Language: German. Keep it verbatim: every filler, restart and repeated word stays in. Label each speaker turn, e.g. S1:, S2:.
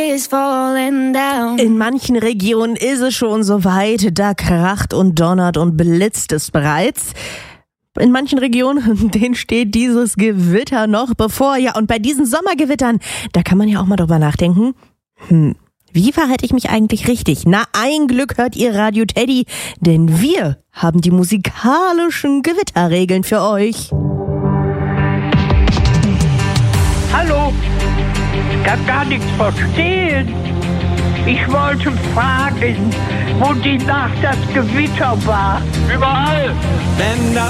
S1: In manchen Regionen ist es schon so weit, da kracht und donnert und blitzt es bereits. In manchen Regionen, denen steht dieses Gewitter noch bevor. Ja, und bei diesen Sommergewittern, da kann man ja auch mal drüber nachdenken, hm, wie verhalte ich mich eigentlich richtig? Na, ein Glück hört ihr Radio Teddy, denn wir haben die musikalischen Gewitterregeln für euch.
S2: Hallo, ich kann gar nichts verstehen. Ich wollte fragen, wo die Nacht das Gewitter war.
S3: Überall! Wenn das